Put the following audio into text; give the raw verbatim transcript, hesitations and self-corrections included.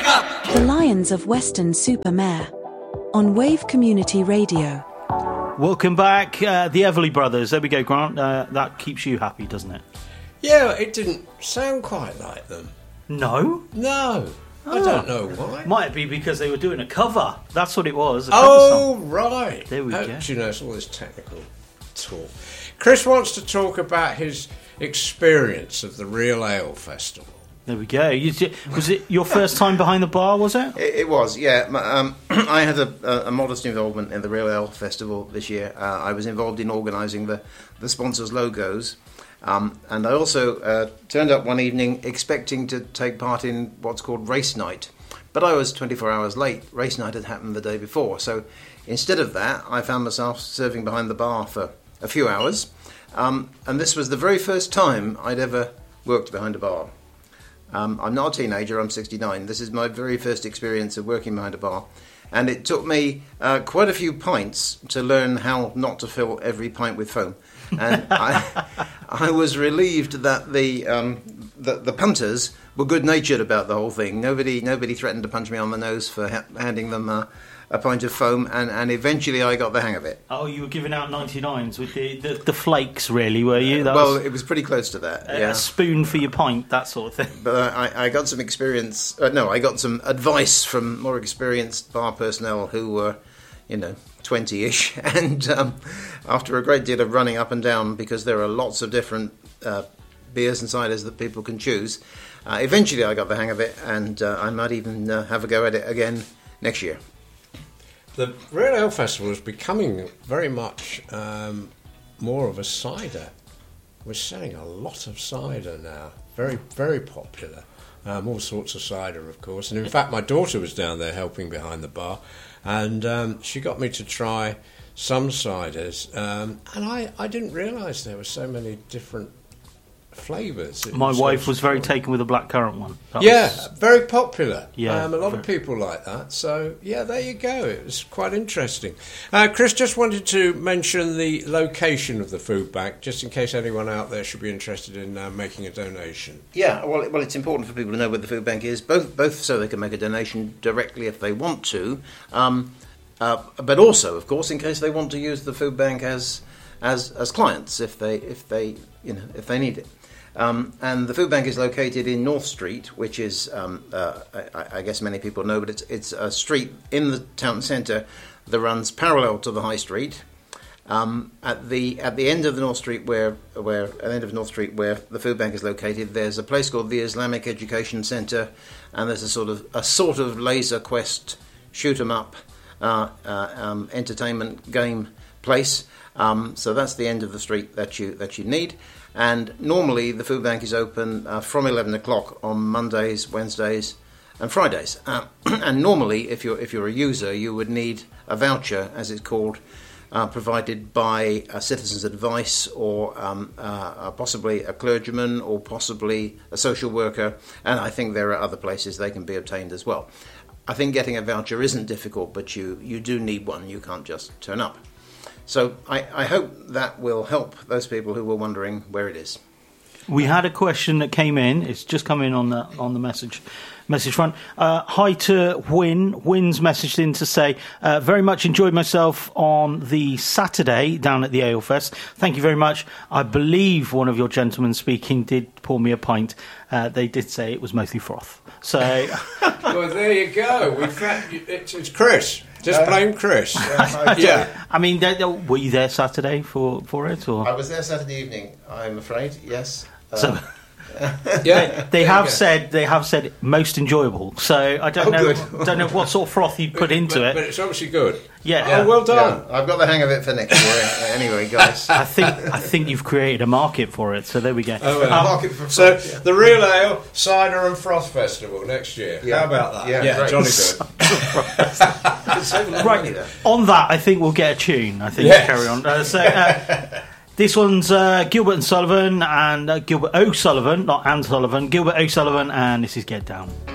Wake up! The Lions of Weston-super-Mare on Wave Community Radio. Welcome back, uh, the Everly Brothers. There we go, Grant. Uh, that keeps you happy, doesn't it? Yeah, it didn't sound quite like them. No? No. Oh. I don't know why. Might be because they were doing a cover. That's what it was. A Oh, cover song. right. There we oh, go. Do you know, it's all this technical talk. Chris wants to talk about his experience of the Real Ale Festival. There we go. You, was it your first time behind the bar, was it? It, it was, yeah. Um, I had a, a modest involvement in the Real Ale Festival this year. Uh, I was involved in organising the, the sponsors' logos. Um, and I also uh, turned up one evening expecting to take part in what's called race night. But I was twenty-four hours late. Race night had happened the day before. So instead of that, I found myself serving behind the bar for a few hours. Um, and this was the very first time I'd ever worked behind a bar. Um, I'm not a teenager, I'm sixty-nine. This is my very first experience of working behind a bar. And it took me uh, quite a few pints to learn how not to fill every pint with foam. And I, I was relieved that the, um, the the punters were good-natured about the whole thing. Nobody nobody threatened to punch me on the nose for ha- handing them uh, a pint of foam, and, and eventually I got the hang of it. Oh, you were giving out ninety-nines with the, the, the flakes, really, were you? That well, was it was pretty close to that, a, yeah. A spoon for your pint, that sort of thing. But I, I got some experience, uh, no, I got some advice from more experienced bar personnel who were, you know, twenty-ish, and um, after a great deal of running up and down, because there are lots of different uh, beers and ciders that people can choose, uh, eventually I got the hang of it, and uh, I might even uh, have a go at it again next year. The Real Ale Festival is becoming very much um, more of a cider. We're selling a lot of cider now. Very, very popular. Um, all sorts of cider, of course. And in fact, my daughter was down there helping behind the bar, and um, she got me to try some ciders. Um, and I, I didn't realise there were so many different flavours. It My was wife so was very cool. taken with the blackcurrant one. That Yeah, was- very popular. Yeah, um, a lot of very- people like that. So, yeah, there you go. It was quite interesting. Uh, Chris just wanted to mention the location of the food bank, just in case anyone out there should be interested in uh, making a donation. Yeah, well, well, it's important for people to know where the food bank is, both both so they can make a donation directly if they want to, um, uh, but also, of course, in case they want to use the food bank as as as clients if they if they you know if they need it. Um, and the food bank is located in North Street, which is, um, uh, I, I guess many people know, but it's it's a street in the town centre that runs parallel to the High Street. Um, at the at the end of the North Street, where where at the end of North Street where the food bank is located, there's a place called the Islamic Education Centre, and there's a sort of a sort of Laser Quest shoot 'em up uh, uh, um, entertainment game place. Um, so that's the end of the street that you that you need. And normally the food bank is open uh, from eleven o'clock on Mondays, Wednesdays, and Fridays. Uh, and normally, if you're if you're a user, you would need a voucher, as it's called, uh, provided by a Citizens Advice or um, uh, possibly a clergyman or possibly a social worker. And I think there are other places they can be obtained as well. I think getting a voucher isn't difficult, but you, you do need one. You can't just turn up. So I, I hope that will help those people who were wondering where it is. We had a question that came in. It's just come in on the on the message message front. Uh, hi to Win. Win's messaged in to say, uh, very much enjoyed myself on the Saturday down at the Ale Fest. Thank you very much. I believe one of your gentlemen speaking did pour me a pint. Uh, they did say it was mostly froth. So, Well, there you go. We fa- it's, it's Chris. Just blame Chris. Yeah, Yeah. I mean, they, they, were you there Saturday for, for it? Or I was there Saturday evening, I'm afraid, yes. Uh, so, Yeah. they There have you go. said they have said most enjoyable. So I don't Oh, know good. don't know what sort of froth you put into but, it. But it's obviously good. Yeah. Oh, well done. yeah, I've got the hang of it for next year. Anyway, guys. I think I think you've created a market for it. So there we go. Oh, well. Um, Market for So, froth, yeah. the Real Ale, Cider and Froth Festival next year. Yeah. How about that? Yeah, great. jolly good. It's so lovely right. there. On that, I think we'll get a tune. I think Yes. carry on. Uh, so uh, this one's uh, Gilbert and Sullivan and uh, Gilbert O'Sullivan, not Anne Sullivan. Gilbert O'Sullivan, and this is Get Down.